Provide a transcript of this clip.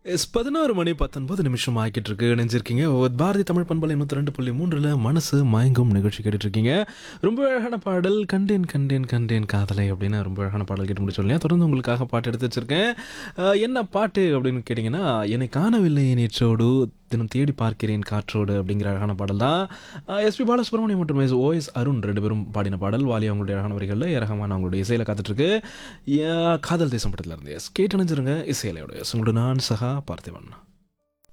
11 மணி 19 நிமிஷம் ஆகிட்டு இருக்கு. இணைஞ்சிருக்கீங்க பாரதி தமிழ் பண்பலை 102.3ல மனசு மயங்கும் நிகழ்ச்சி கேட்டுட்டு இருக்கீங்க. ரொம்ப அழகான பாடல் கண்டேன் கண்டேன் கண்டேன் காதலை அப்படின்னு ரொம்ப அழகான பாடல் கேட்டு முடிச்சோம் இல்லையா? தொடர்ந்து உங்களுக்காக பாட்டு எடுத்து வச்சிருக்கேன். என்ன பாட்டு அப்படின்னு கேட்டிங்கன்னா, என்னை காணவில்லை நேற்றோடு தினம் தேடி பார்க்கிறேன் காற்றோடு அப்படிங்கிற அழகான பாடல் தான். எஸ்பி பாலசுப்ரமணியம் மற்றும் ஓஎஸ் அருண் 2 பேரும் பாடின பாடல். வாலி அவங்களுடைய அழகான வரிகளில் ரஹ்மான் அவங்களுடைய இசையில் காத்துட்ருக்கு. காதல் தேசம் படத்தில் இருந்து எஸ் கேட்டு அணைஞ்சிருங்க. இசையிலையோட எஸ் உங்களோட நான் சகா பார்த்திபன்.